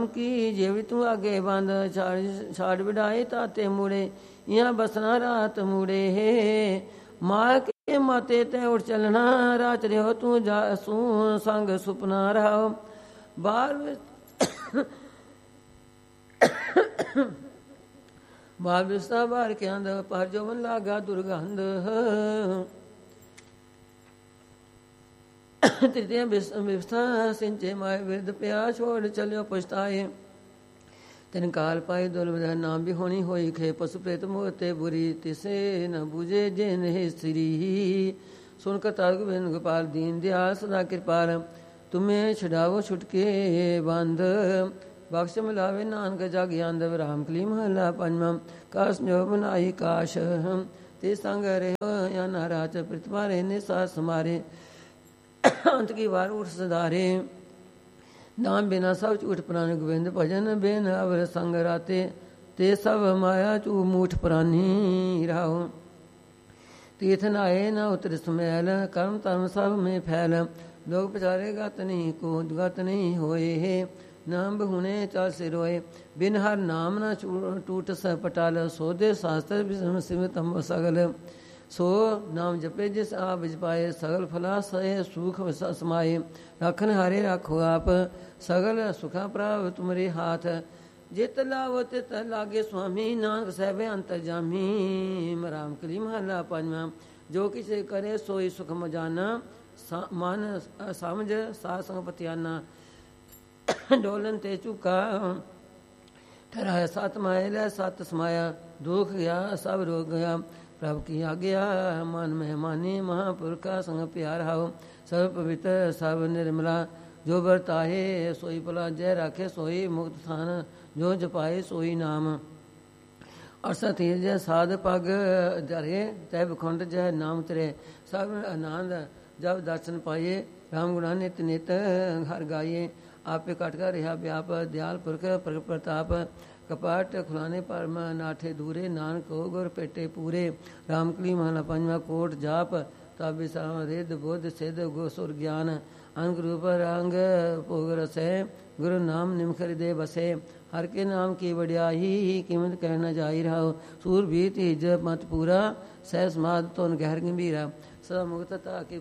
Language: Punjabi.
ਕੀ ਜਿਵ ਤੂੰ ਆਗੇ ਬੰਦ ਛਾੜ ਵਿਡਾਏ ਤਾਤੇ ਮੁੜੇ ਇਹਾਂ ਬਸਣਾ ਰਾਤ ਮੁੜੇ ਮਾਰ ਕੇ ਮਾਤੇ ਤੈ ਉੱਠ ਚੱਲਣਾ ਰਾਤ ਰਿਓ ਤੂੰ ਜਾ ਸੂ ਸੰਗ ਸੁਪਨਾ ਰਹਾਓ ਬਾਹਰ ਬਾਹਰ ਵਿਸਤਾ ਬਾਹਰ ਕੇ ਅੰਦ ਪਰ ਜੋਵਨ ਲਾਗਾ ਦੁਰਗੰਧ ਤ੍ਰਿਤੀਆ ਵਿਵਸਥਾ ਸਿੰਚੇ ਮਾਏ ਵਿਰਧ ਪਿਆ ਛੋੜ ਚਲਿਓ ਪਛਤਾਏ ਤਿਨ ਕਾਲ ਪਾਏ ਦੁਲਵਦਾ ਨਾਮ ਵੀ ਹੋਣੀ ਹੋਈ ਖੇ ਪਸੁ ਪ੍ਰੇਤ ਮੋਤੇ ਬੁਰੀ ਤਿਸੇ ਨ ਬੁਝੇ ਜੇ ਨਹੀਂ ਸ੍ਰੀ ਸੁਨ ਕਥਾ ਗੋਬਿੰਦ ਗੋਪਾਲ ਦੀਨ ਦਿਆਲ ਸਦਾ ਕਿਰਪਾਲ ਤੁਮੇ ਛਡਾਵੋ ਛੁਟਕੇ ਬੰਦ ਬਖਸ਼ ਮਿਲਾਵੇ ਨਾਨਕ ਜਗ ਅੰਦ ਰਾਮ ਕਲੀ ਮਹਲਾ ਪੰਜਵਾਂ ਕਾਸ ਜੋ ਬਨਾਈ ਕਾਸ਼ ਤੇ ਸੰਗ ਰਹਿ ਜਾਂ ਨਾਰਾਜ ਪ੍ਰਿਤਵਾਰੇ ਨੇ ਸਾਸ ਸਮਾਰੇ ਅੰਤ ਕੀ ਵਾਰ ਉਠ ਸਦਾਰੇ ਨਾਮ ਬਿਨਾ ਸਭ ਝੂਠ ਪ੍ਰਾਨ ਗੋਬਿੰਦ ਭਜਨ ਬਿਨ ਅਵਰ ਸੰਗ ਰਾਤੇ ਤੇ ਸਭ ਮਾਇਆ ਝੂ ਮੂਠ ਪ੍ਰਾਨੀ ਰਾਹੋ ਤੀਰਥ ਨਾਏ ਨ ਉਤਰ ਸਮੈਲ ਕਰਮ ਧਰਮ ਸਭ ਮੇ ਫੈਲ ਲੋਕ ਪਚਾਰੇ ਗਤ ਨਹੀਂ ਕੋ ਗਤ ਨਹੀਂ ਹੋਏ ਨਾਮ ਬਹੁਨੇ ਚਲ ਸਿਰੋਏ ਬਿਨ ਹਰ ਨਾਮ ਨ ਟੂਟ ਸ ਪਟਾਲ ਸੋਦੇ ਸ਼ਾਸਤਰ ਬਿਸਮ ਸਿਮਤਮ ਸਗਲ ਸੋ ਨਾਮ ਜਪੇ ਜਿਸ ਆ ਵਿਜ ਪਾਏ ਸਗਲ ਫਲਾ ਸਏ ਸੁਖ ਸਮਾਏ ਰੱਖਨ ਹਾਰੇ ਰੱਖੋ ਆਪ ਸਗਲ ਸੁਖਾ ਪ੍ਰਾਪ ਤੁਮਰੇ ਹਾਥ ਜਿਤ ਲਾਵ ਤਿਤ ਲਾਗੇ ਸੁਆਮੀ ਨਾਨਕ ਸਾਹਿਬ ਅੰਤਰ ਜਾਮੀ ਰਾਮ ਕਲੀ ਮਹਲਾ ਪੰਜਵਾਂ ਜੋ ਕਿਸੇ ਕਰੇ ਸੋਈ ਸੁਖ ਮਜਾਨਾ ਮਨ ਸਮਝ ਸਾਧ ਸੰਗ ਪਤਿਆਨਾ ਡੋਲਨ ਤੇ ਝੁਕਾ ਠਹਿਰਾਇਆ ਸਤ ਮਾਏ ਲੈ ਸਤ ਸਮਾਇਆ ਦੁਖ ਗਿਆ ਸਭ ਰੋਗ ਗਿਆ ਪ੍ਰਭ ਕੀ ਆਗਿਆ ਮਨ ਮਹਿਮਾਨੀ ਮਹਾਂਪੁਰਖਾ ਸੰਗ ਪਿਆਰ ਹਾਓ ਸਭ ਪਵਿੱਤਰ ਸਭ ਨਿਰਮਲਾ ਜੋ ਵਰਤਾਏ ਸੋਈ ਭਲਾ ਜੈ ਰਾਖੇ ਸੋਈ ਮੁਕਤ ਥਾਨ ਜੋ ਜਪਾਏ ਸੋਈ ਨਾਮ ਅਰਸਾ ਤੀਰ ਜੈ ਸਾਧ ਪਗ ਜਰੇ ਤੈ ਬਖੰਡ ਜੈ ਨਾਮ ਤੇਰੇ ਸਭ ਆਨੰਦ ਜਬ ਦਰਸ਼ਨ ਪਾਈਏ ਰਾਮ ਗੁਣਾ ਨਿਤ ਨਿਤ ਹਰ ਗਾਈਏ ਆਪੇ ਕਟ ਕਰ ਰਿਹਾ ਵਿਆਪ ਦਿਆਲ ਪੁਰਖ ਪ੍ਰਗਟ ਪ੍ਰਤਾਪ ਕਪਾਟ ਖੁਲਾਨੇ ਪਰਮ ਨਾਠੇ ਦੂਰੇ ਨਾਨਕ ਹੋ ਗੁਰ ਪੇਟੇ ਪੂਰੇ ਰਾਮ ਕਲੀ ਮਹਲਾ ਪੰਜਵਾਂ ਕੋਟ ਜਾਪ ਤਾਬੇ ਸਾਮ ਰਿਦ ਬੁੱਧ ਸਿੱਧ ਗੋ ਸੁਰ ਗਿਆਨ ਅੰਗ ਰੂਪ ਰੰਗ ਭੋਗ ਰਸੈ ਗੁਰੂ ਨਾਮ ਨਿਮਖ ਹਿਰਦੇ ਬਸੇ ਹਰ ਕੇ ਨਾਮ ਕੀ ਵਡਿਆਈ ਕੀਮਤ ਕਹਿਣਾ ਜਾਈ ਰਹਾਓ ਸੂਰ ਵੀ ਤੀਜ ਮਤ ਪੂਰਾ ਸਹਿ ਸਮਾਦ ਤੋਨ ਗਹਿਰ ਗੰਭੀਰਾ ਸਦਾ ਮੁਕਤ ਤਾ ਕੇ